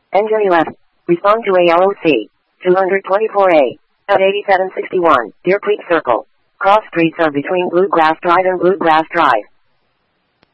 Engine 11. Respond to ALOC. 224A. At 8761, Deer Creek Circle. Cross streets are between Bluegrass Drive and Bluegrass Drive.